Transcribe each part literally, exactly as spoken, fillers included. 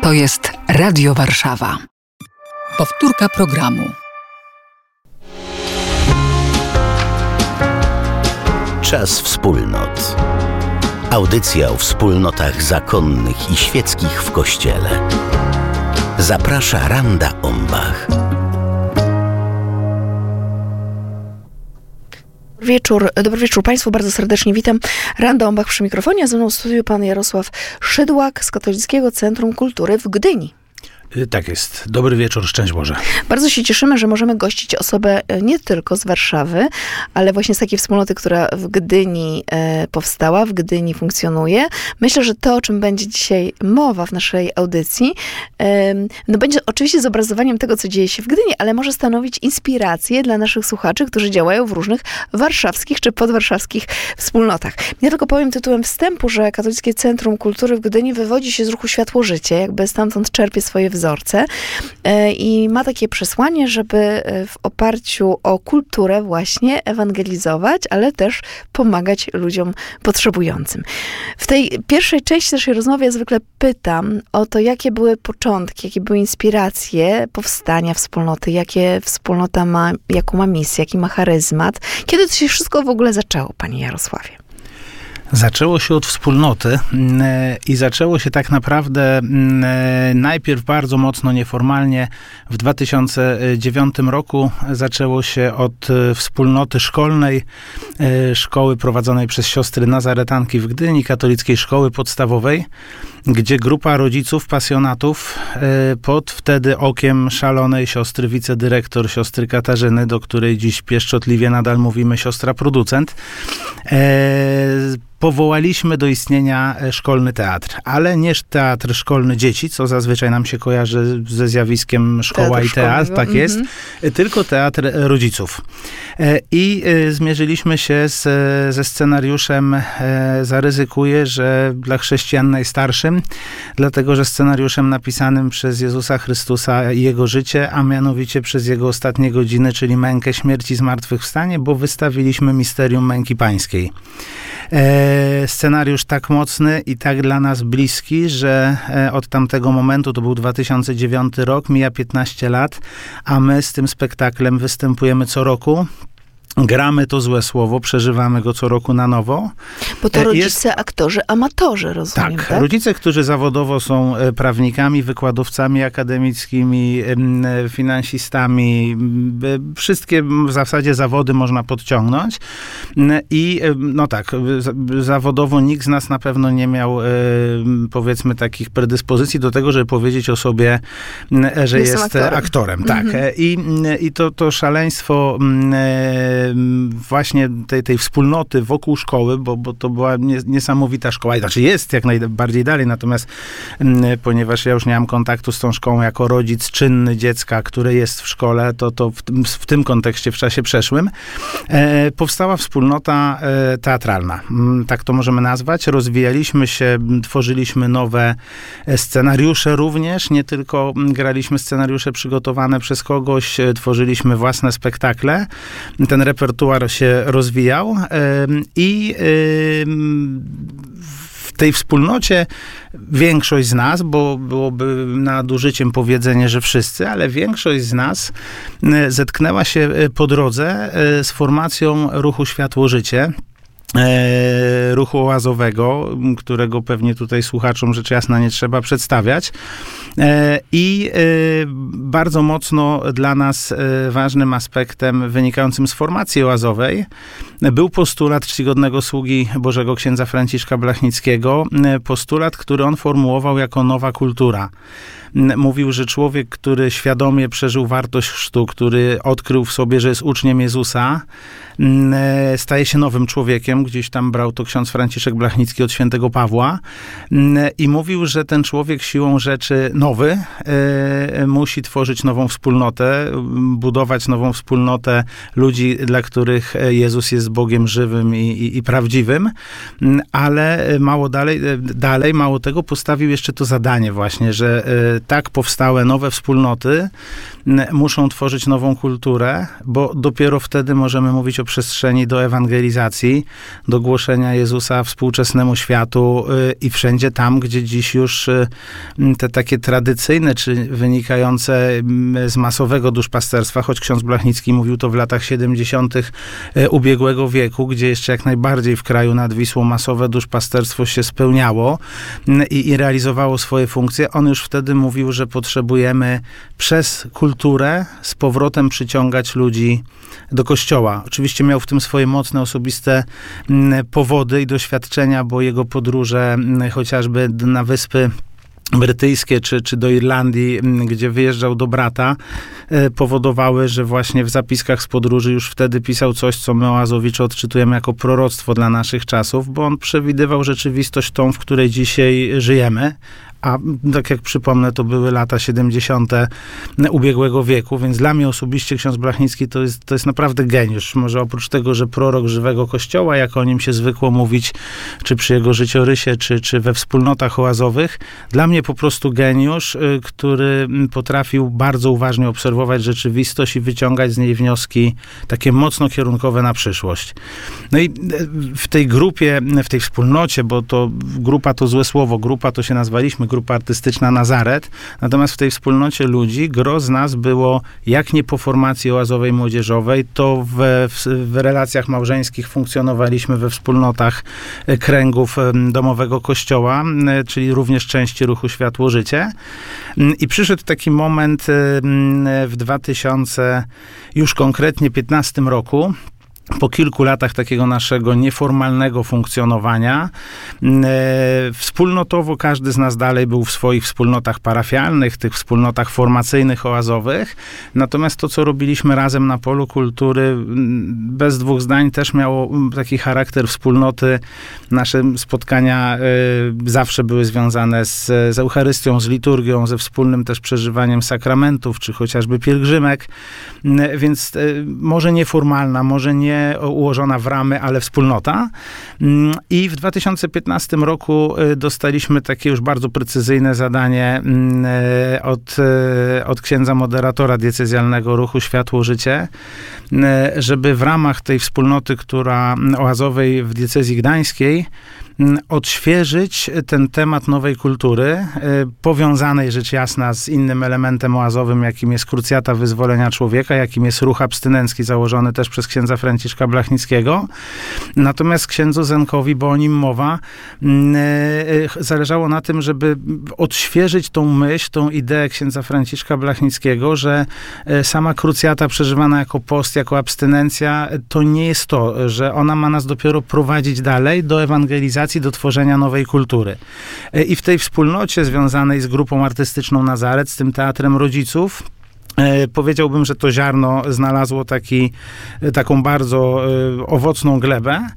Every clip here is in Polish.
To jest Radio Warszawa. Powtórka programu. Czas wspólnot. Audycja o wspólnotach zakonnych i świeckich w Kościele. Zaprasza Randa Ombach. Dobry wieczór, dobry wieczór Państwu, bardzo serdecznie witam. Randa Ombach przy mikrofonie, a ze mną w studiu pan Jarosław Szydłak z Katolickiego Centrum Kultury w Gdyni. Tak jest. Dobry wieczór, szczęść Boże. Bardzo się cieszymy, że możemy gościć osobę nie tylko z Warszawy, ale właśnie z takiej wspólnoty, która w Gdyni e, powstała, w Gdyni funkcjonuje. Myślę, że to, o czym będzie dzisiaj mowa w naszej audycji, e, no będzie oczywiście zobrazowaniem tego, co dzieje się w Gdyni, ale może stanowić inspirację dla naszych słuchaczy, którzy działają w różnych warszawskich czy podwarszawskich wspólnotach. Ja tylko powiem tytułem wstępu, że Katolickie Centrum Kultury w Gdyni wywodzi się z ruchu Światło-Życie, jakby stamtąd czerpie swoje wzorce. I ma takie przesłanie, żeby w oparciu o kulturę właśnie ewangelizować, ale też pomagać ludziom potrzebującym. W tej pierwszej części naszej rozmowy ja zwykle pytam o to, jakie były początki, jakie były inspiracje powstania wspólnoty, jakie wspólnota ma, jaką ma misję, jaki ma charyzmat. Kiedy to się wszystko w ogóle zaczęło, panie Jarosławie? Zaczęło się od wspólnoty i zaczęło się tak naprawdę najpierw bardzo mocno nieformalnie. W dwa tysiące dziewiątym roku zaczęło się od wspólnoty szkolnej, szkoły prowadzonej przez siostry Nazaretanki w Gdyni, katolickiej szkoły podstawowej, gdzie grupa rodziców, pasjonatów pod wtedy okiem szalonej siostry wicedyrektor, siostry Katarzyny, do której dziś pieszczotliwie nadal mówimy siostra producent, powołaliśmy do istnienia szkolny teatr, ale nie teatr szkolny dzieci, co zazwyczaj nam się kojarzy ze zjawiskiem szkoła teatr i teatr, tak mm-hmm. jest, tylko teatr rodziców. I zmierzyliśmy się z, ze scenariuszem, zaryzykuję, że dla chrześcijan najstarszym, dlatego że scenariuszem napisanym przez Jezusa Chrystusa i Jego życie, a mianowicie przez Jego ostatnie godziny, czyli mękę śmierci, zmartwychwstanie, bo wystawiliśmy misterium męki pańskiej. E, scenariusz tak mocny i tak dla nas bliski, że e, od tamtego momentu, to był dwa tysiące dziewiąty rok, mija piętnaście lat, a my z tym spektaklem występujemy co roku. Gramy to złe słowo, przeżywamy go co roku na nowo. Bo to rodzice, Jest... aktorzy, amatorzy, rozumiem, tak, tak? Rodzice, którzy zawodowo są prawnikami, wykładowcami akademickimi, finansistami, wszystkie w zasadzie zawody można podciągnąć. I no tak, zawodowo nikt z nas na pewno nie miał, powiedzmy, takich predyspozycji do tego, żeby powiedzieć o sobie, że jest, jest aktorem. aktorem. Tak. Mhm. I, i to, to szaleństwo właśnie tej, tej wspólnoty wokół szkoły, bo, bo to była nie, niesamowita szkoła, znaczy jest jak najbardziej dalej, natomiast m, ponieważ ja już nie mam kontaktu z tą szkołą jako rodzic czynny dziecka, które jest w szkole, to, to w, w tym kontekście w czasie przeszłym e, powstała wspólnota e, teatralna. M, tak to możemy nazwać. Rozwijaliśmy się, tworzyliśmy nowe scenariusze również, nie tylko graliśmy scenariusze przygotowane przez kogoś, e, tworzyliśmy własne spektakle. Ten repertuar się rozwijał i w tej wspólnocie większość z nas, bo byłoby nadużyciem powiedzenie, że wszyscy, ale większość z nas zetknęła się po drodze z formacją ruchu Światło-Życie. Ruchu oazowego, którego pewnie tutaj słuchaczom rzecz jasna nie trzeba przedstawiać. I bardzo mocno dla nas ważnym aspektem wynikającym z formacji oazowej był postulat czcigodnego sługi Bożego księdza Franciszka Blachnickiego, postulat, który on formułował jako nowa kultura. Mówił, że człowiek, który świadomie przeżył wartość chrztu, który odkrył w sobie, że jest uczniem Jezusa, staje się nowym człowiekiem. Gdzieś tam brał to ksiądz Franciszek Blachnicki od świętego Pawła. I mówił, że ten człowiek siłą rzeczy nowy musi tworzyć nową wspólnotę, budować nową wspólnotę ludzi, dla których Jezus jest Bogiem żywym i, i, i prawdziwym. Ale mało dalej, dalej, mało tego, postawił jeszcze to zadanie właśnie, że tak powstałe nowe wspólnoty muszą tworzyć nową kulturę, bo dopiero wtedy możemy mówić o przestrzeni do ewangelizacji, do głoszenia Jezusa współczesnemu światu i wszędzie tam, gdzie dziś już te takie tradycyjne, czy wynikające z masowego duszpasterstwa, choć ksiądz Blachnicki mówił to w latach siedemdziesiątych ubiegłego wieku, gdzie jeszcze jak najbardziej w kraju nad Wisłą masowe duszpasterstwo się spełniało i, i realizowało swoje funkcje. On już wtedy mówił, że potrzebujemy przez kulturę z powrotem przyciągać ludzi do Kościoła. Oczywiście miał w tym swoje mocne, osobiste powody i doświadczenia, bo jego podróże chociażby na Wyspy Brytyjskie, czy, czy do Irlandii, gdzie wyjeżdżał do brata, powodowały, że właśnie w zapiskach z podróży już wtedy pisał coś, co my o Azowiczu odczytujemy jako proroctwo dla naszych czasów, bo on przewidywał rzeczywistość tą, w której dzisiaj żyjemy. A tak jak przypomnę, to były lata siedemdziesiąte ubiegłego wieku, więc dla mnie osobiście ksiądz Blachnicki to jest, to jest naprawdę geniusz. Może oprócz tego, że prorok żywego Kościoła, jak o nim się zwykło mówić, czy przy jego życiorysie, czy, czy we wspólnotach oazowych, dla mnie po prostu geniusz, który potrafił bardzo uważnie obserwować rzeczywistość i wyciągać z niej wnioski takie mocno kierunkowe na przyszłość. No i w tej grupie, w tej wspólnocie, bo to grupa to złe słowo, grupa to się nazwaliśmy, grupa artystyczna Nazaret, natomiast w tej wspólnocie ludzi gro z nas było, jak nie po formacji oazowej młodzieżowej, to w, w, w relacjach małżeńskich funkcjonowaliśmy we wspólnotach kręgów domowego kościoła, czyli również części ruchu Światło Życie. I przyszedł taki moment w dwa tysiące już konkretnie piętnastym roku, po kilku latach takiego naszego nieformalnego funkcjonowania, e, wspólnotowo każdy z nas dalej był w swoich wspólnotach parafialnych, tych wspólnotach formacyjnych, oazowych. Natomiast to, co robiliśmy razem na polu kultury, bez dwóch zdań też miało taki charakter wspólnoty. Nasze spotkania e, zawsze były związane z, z Eucharystią, z liturgią, ze wspólnym też przeżywaniem sakramentów, czy chociażby pielgrzymek. E, więc e, może nieformalna, może nie ułożona w ramy, ale wspólnota. I w dwa tysiące piętnastym roku dostaliśmy takie już bardzo precyzyjne zadanie od, od księdza moderatora diecezjalnego ruchu Światło Życie, żeby w ramach tej wspólnoty, która oazowej w diecezji gdańskiej, odświeżyć ten temat nowej kultury, powiązanej rzecz jasna z innym elementem oazowym, jakim jest krucjata wyzwolenia człowieka, jakim jest ruch abstynencki założony też przez księdza Franciszka Blachnickiego. Natomiast księdzu Zenkowi, bo o nim mowa, zależało na tym, żeby odświeżyć tą myśl, tą ideę księdza Franciszka Blachnickiego, że sama krucjata przeżywana jako post, jako abstynencja, to nie jest to, że ona ma nas dopiero prowadzić dalej do ewangelizacji, do tworzenia nowej kultury. I w tej wspólnocie związanej z grupą artystyczną Nazaret, z tym teatrem rodziców, powiedziałbym, że to ziarno znalazło taki, taką bardzo owocną glebę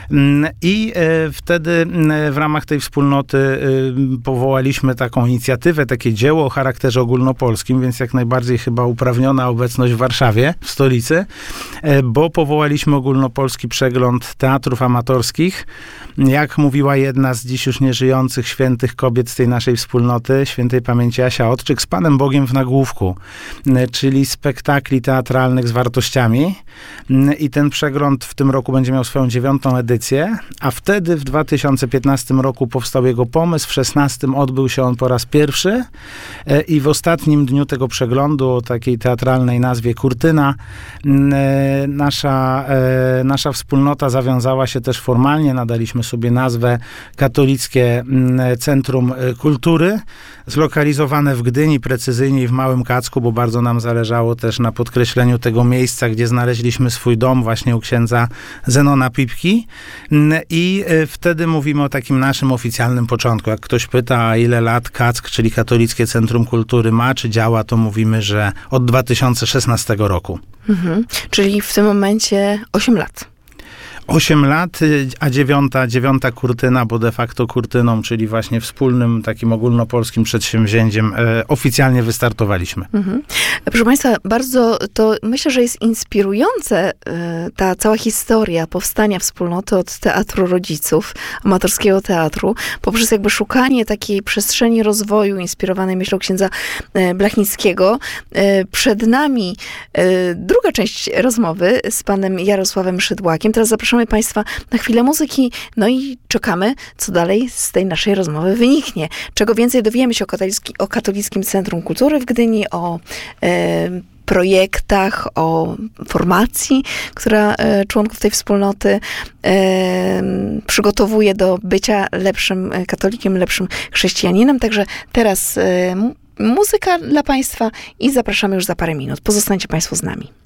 i wtedy w ramach tej wspólnoty powołaliśmy taką inicjatywę, takie dzieło o charakterze ogólnopolskim, więc jak najbardziej chyba uprawniona obecność w Warszawie, w stolicy, bo powołaliśmy ogólnopolski przegląd teatrów amatorskich. Jak mówiła jedna z dziś już nieżyjących świętych kobiet z tej naszej wspólnoty, świętej pamięci Asia Odczyk, z Panem Bogiem w nagłówku, czyli spektakli teatralnych z wartościami. I ten przegląd w tym roku będzie miał swoją dziewiątą edycję, a wtedy w dwa tysiące piętnastym roku powstał jego pomysł, w szesnastym odbył się on po raz pierwszy i w ostatnim dniu tego przeglądu o takiej teatralnej nazwie Kurtyna nasza, nasza wspólnota zawiązała się też formalnie, nadaliśmy sobie nazwę Katolickie Centrum Kultury, zlokalizowane w Gdyni, precyzyjniej w Małym Kacku, bo bardzo nam zależało też na podkreśleniu tego miejsca, gdzie znaleźliśmy swój dom właśnie u księdza Zenona Pipki. I wtedy mówimy o takim naszym oficjalnym początku. Jak ktoś pyta, a ile lat Kack, czyli Katolickie Centrum Kultury ma, czy działa, to mówimy, że od dwa tysiące szesnastego roku. Mhm. Czyli w tym momencie osiem lat. Osiem lat, a dziewiąta, dziewiąta kurtyna, bo de facto kurtyną, czyli właśnie wspólnym takim ogólnopolskim przedsięwzięciem e, oficjalnie wystartowaliśmy. Mhm. Proszę Państwa, bardzo to myślę, że jest inspirujące e, ta cała historia powstania wspólnoty od Teatru Rodziców, amatorskiego teatru, poprzez jakby szukanie takiej przestrzeni rozwoju inspirowanej myślą księdza e, Blachnickiego. E, przed nami e, druga część rozmowy z panem Jarosławem Szydłakiem. Teraz zapraszam zapraszamy Państwa na chwilę muzyki, no i czekamy, co dalej z tej naszej rozmowy wyniknie. Czego więcej dowiemy się o, katolicki, o Katolickim Centrum Kultury w Gdyni, o e, projektach, o formacji, która e, członków tej wspólnoty e, przygotowuje do bycia lepszym katolikiem, lepszym chrześcijaninem. Także teraz e, muzyka dla Państwa i zapraszamy już za parę minut. Pozostańcie Państwo z nami.